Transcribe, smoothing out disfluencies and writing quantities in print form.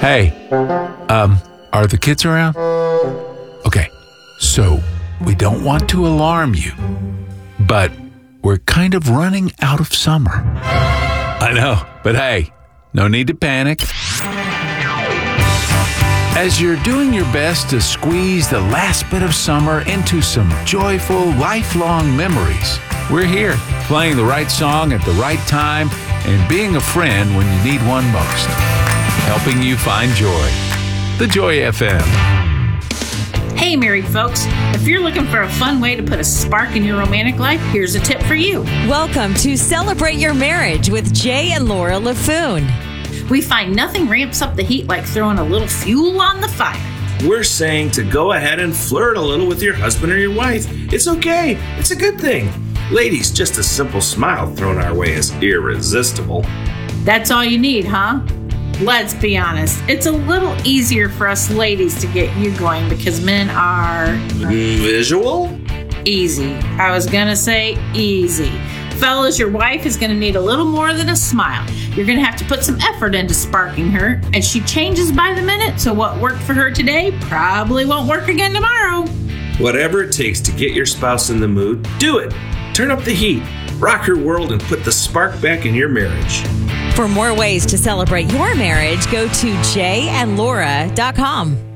Hey, are the kids around? Okay, so we don't want to alarm you, but we're kind of running out of summer. I know, but hey, no need to panic. As you're doing your best to squeeze the last bit of summer into some joyful, lifelong memories, we're here, playing the right song at the right time and being a friend when you need one most. Helping you find joy. The Joy FM. Hey, married folks. If you're looking for a fun way to put a spark in your romantic life, here's a tip for you. Welcome to Celebrate Your Marriage with Jay and Laura LaFoon. We find nothing ramps up the heat like throwing a little fuel on the fire. We're saying to go ahead and flirt a little with your husband or your wife. It's okay. It's a good thing. Ladies, just a simple smile thrown our way is irresistible. That's all you need, huh? Let's be honest. It's a little easier for us ladies to get you going because men are... Visual? Easy. I was gonna say easy. Fellas, your wife is gonna need a little more than a smile. You're gonna have to put some effort into sparking her, and she changes by the minute, so what worked for her today probably won't work again tomorrow. Whatever it takes to get your spouse in the mood, do it. Turn up the heat, rock her world, and put the spark back in your marriage. For more ways to celebrate your marriage, go to jayandlaura.com.